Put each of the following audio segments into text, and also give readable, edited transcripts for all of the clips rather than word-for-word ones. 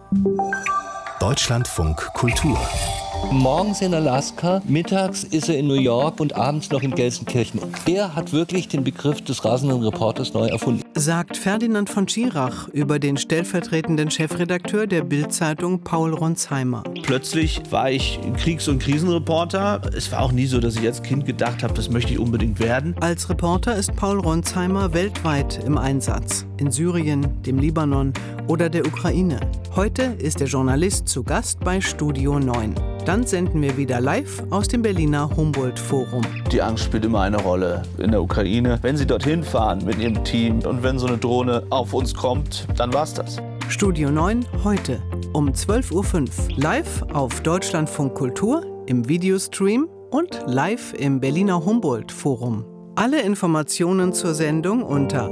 Deutschlandfunk Kultur. Morgens in Alaska, mittags ist er in New York und abends noch in Gelsenkirchen. Er hat wirklich den Begriff des rasenden Reporters neu erfunden. Sagt Ferdinand von Schirach über den stellvertretenden Chefredakteur der Bild-Zeitung Paul Ronsheimer. Plötzlich war ich Kriegs- und Krisenreporter. Es war auch nie so, dass ich als Kind gedacht habe, das möchte ich unbedingt werden. Als Reporter ist Paul Ronsheimer weltweit im Einsatz. In Syrien, dem Libanon oder der Ukraine. Heute ist der Journalist zu Gast bei Studio 9. Dann senden wir wieder live aus dem Berliner Humboldt-Forum. Die Angst spielt immer eine Rolle in der Ukraine. Wenn Sie dorthin fahren mit Ihrem Team und wenn so eine Drohne auf uns kommt, dann war's das. Studio 9 heute um 12.05 Uhr live auf Deutschlandfunk Kultur, im Videostream und live im Berliner Humboldt-Forum. Alle Informationen zur Sendung unter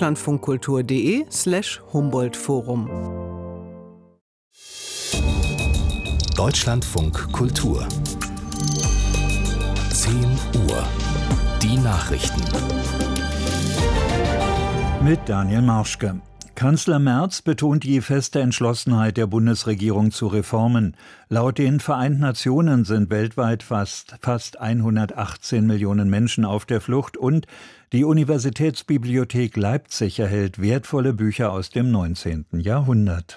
deutschlandfunkkultur.de/Humboldt-Forum. Deutschlandfunk Kultur. 10 Uhr. Die Nachrichten. Mit Daniel Marschke. Kanzler Merz betont die feste Entschlossenheit der Bundesregierung zu Reformen. Laut den Vereinten Nationen sind weltweit fast 118 Millionen Menschen auf der Flucht und die Universitätsbibliothek Leipzig erhält wertvolle Bücher aus dem 19. Jahrhundert.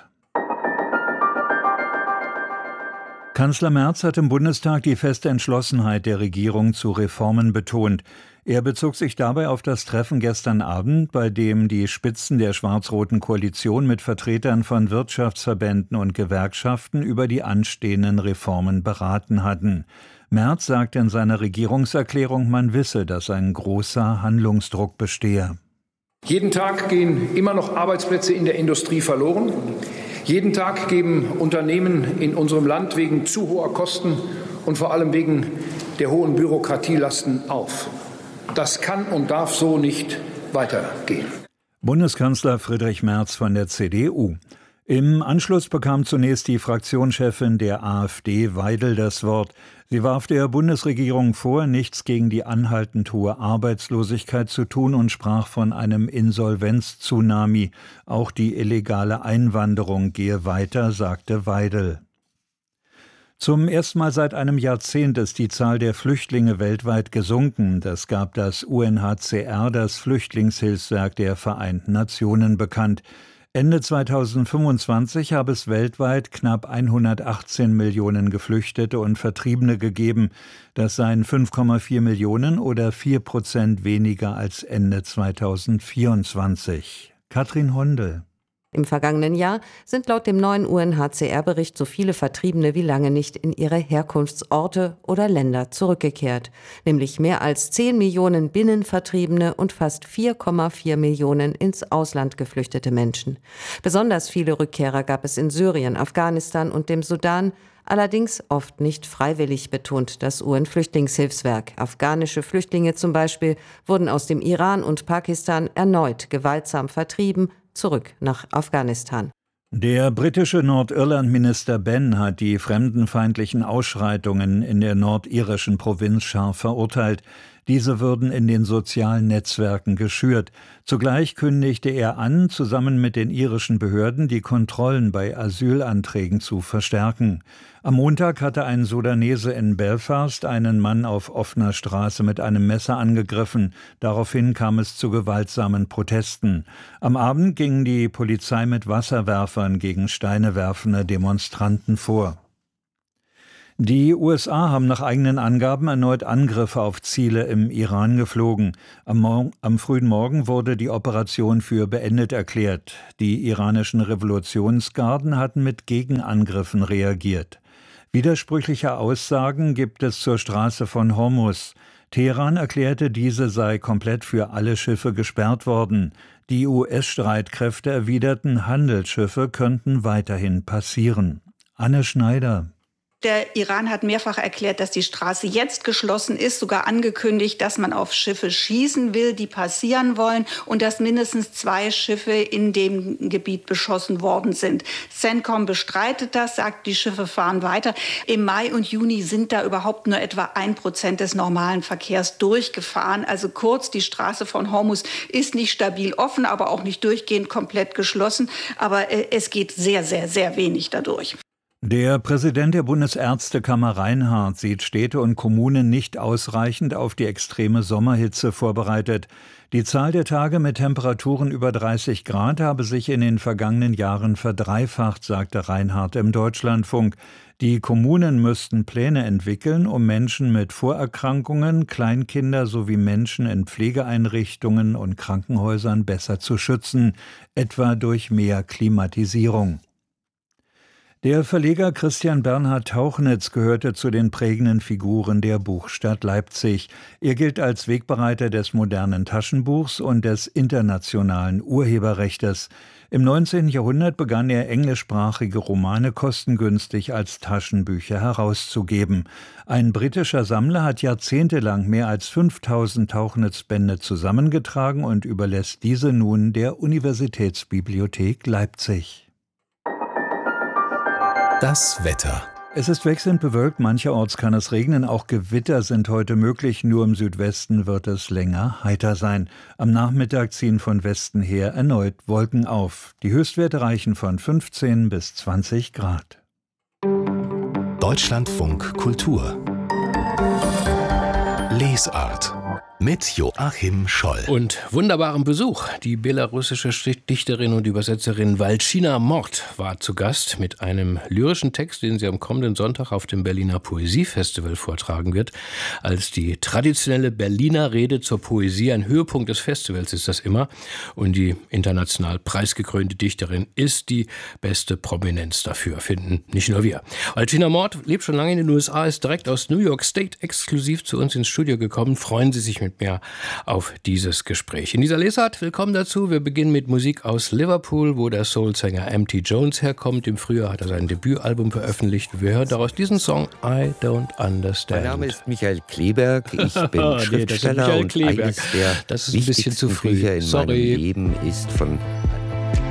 Kanzler Merz hat im Bundestag die feste Entschlossenheit der Regierung zu Reformen betont. Er bezog sich dabei auf das Treffen gestern Abend, bei dem die Spitzen der schwarz-roten Koalition mit Vertretern von Wirtschaftsverbänden und Gewerkschaften über die anstehenden Reformen beraten hatten. Merz sagte in seiner Regierungserklärung, man wisse, dass ein großer Handlungsdruck bestehe. Jeden Tag gehen immer noch Arbeitsplätze in der Industrie verloren. Jeden Tag geben Unternehmen in unserem Land wegen zu hoher Kosten und vor allem wegen der hohen Bürokratielasten auf. Das kann und darf so nicht weitergehen. Bundeskanzler Friedrich Merz von der CDU. Im Anschluss bekam zunächst die Fraktionschefin der AfD, Weidel, das Wort. Sie warf der Bundesregierung vor, nichts gegen die anhaltend hohe Arbeitslosigkeit zu tun und sprach von einem Insolvenz-Tsunami. Auch die illegale Einwanderung gehe weiter, sagte Weidel. Zum ersten Mal seit einem Jahrzehnt ist die Zahl der Flüchtlinge weltweit gesunken. Das gab das UNHCR, das Flüchtlingshilfswerk der Vereinten Nationen, bekannt. Ende 2025 habe es weltweit knapp 118 Millionen Geflüchtete und Vertriebene gegeben. Das seien 5,4 Millionen oder 4% weniger als Ende 2024. Katrin Hondel. Im vergangenen Jahr sind laut dem neuen UNHCR-Bericht so viele Vertriebene wie lange nicht in ihre Herkunftsorte oder Länder zurückgekehrt. Nämlich mehr als 10 Millionen Binnenvertriebene und fast 4,4 Millionen ins Ausland geflüchtete Menschen. Besonders viele Rückkehrer gab es in Syrien, Afghanistan und dem Sudan, allerdings oft nicht freiwillig, betont das UN-Flüchtlingshilfswerk. Afghanische Flüchtlinge zum Beispiel wurden aus dem Iran und Pakistan erneut gewaltsam vertrieben, zurück nach Afghanistan. Der britische Nordirland-Minister Benn hat die fremdenfeindlichen Ausschreitungen in der nordirischen Provinz scharf verurteilt. Diese würden in den sozialen Netzwerken geschürt. Zugleich kündigte er an, zusammen mit den irischen Behörden die Kontrollen bei Asylanträgen zu verstärken. Am Montag hatte ein Sudanese in Belfast einen Mann auf offener Straße mit einem Messer angegriffen. Daraufhin kam es zu gewaltsamen Protesten. Am Abend ging die Polizei mit Wasserwerfern gegen steinewerfende Demonstranten vor. Die USA haben nach eigenen Angaben erneut Angriffe auf Ziele im Iran geflogen. Am frühen Morgen wurde die Operation für beendet erklärt. Die iranischen Revolutionsgarden hatten mit Gegenangriffen reagiert. Widersprüchliche Aussagen gibt es zur Straße von Hormuz. Teheran erklärte, diese sei komplett für alle Schiffe gesperrt worden. Die US-Streitkräfte erwiderten, Handelsschiffe könnten weiterhin passieren. Anne Schneider. Der Iran hat mehrfach erklärt, dass die Straße jetzt geschlossen ist, sogar angekündigt, dass man auf Schiffe schießen will, die passieren wollen und dass mindestens 2 Schiffe in dem Gebiet beschossen worden sind. CENTCOM bestreitet das, sagt, die Schiffe fahren weiter. Im Mai und Juni sind da überhaupt nur etwa 1% des normalen Verkehrs durchgefahren. Also kurz, die Straße von Hormuz ist nicht stabil offen, aber auch nicht durchgehend komplett geschlossen. Aber es geht sehr, sehr, sehr wenig dadurch. Der Präsident der Bundesärztekammer Reinhardt sieht Städte und Kommunen nicht ausreichend auf die extreme Sommerhitze vorbereitet. Die Zahl der Tage mit Temperaturen über 30 Grad habe sich in den vergangenen Jahren verdreifacht, sagte Reinhardt im Deutschlandfunk. Die Kommunen müssten Pläne entwickeln, um Menschen mit Vorerkrankungen, Kleinkinder sowie Menschen in Pflegeeinrichtungen und Krankenhäusern besser zu schützen, etwa durch mehr Klimatisierung. Der Verleger Christian Bernhard Tauchnitz gehörte zu den prägenden Figuren der Buchstadt Leipzig. Er gilt als Wegbereiter des modernen Taschenbuchs und des internationalen Urheberrechtes. Im 19. Jahrhundert begann er, englischsprachige Romane kostengünstig als Taschenbücher herauszugeben. Ein britischer Sammler hat jahrzehntelang mehr als 5000 Tauchnitz-Bände zusammengetragen und überlässt diese nun der Universitätsbibliothek Leipzig. Das Wetter. Es ist wechselnd bewölkt, mancherorts kann es regnen, auch Gewitter sind heute möglich, nur im Südwesten wird es länger heiter sein. Am Nachmittag ziehen von Westen her erneut Wolken auf. Die Höchstwerte reichen von 15 bis 20 Grad. Deutschlandfunk Kultur. Lesart. Mit Joachim Scholl. Und wunderbarem Besuch. Die belarussische Dichterin und Übersetzerin Walcina Mort war zu Gast mit einem lyrischen Text, den sie am kommenden Sonntag auf dem Berliner Poesiefestival vortragen wird. Als die traditionelle Berliner Rede zur Poesie, ein Höhepunkt des Festivals ist das immer. Und die international preisgekrönte Dichterin ist die beste Prominenz dafür, finden nicht nur wir. Walcina Mort lebt schon lange in den USA, ist direkt aus New York State exklusiv zu uns ins Studio gekommen. Freuen Sie sich mit mir auf dieses Gespräch. In dieser Lesart, willkommen dazu. Wir beginnen mit Musik aus Liverpool, wo der Soulsänger M.T. Jones herkommt. Im Frühjahr hat er sein Debütalbum veröffentlicht. Wir hören daraus diesen Song I Don't Understand. Mein Name ist Michael Kleberg. Ich bin Schriftsteller und eines der wichtigsten Bücher in meinem Leben ist von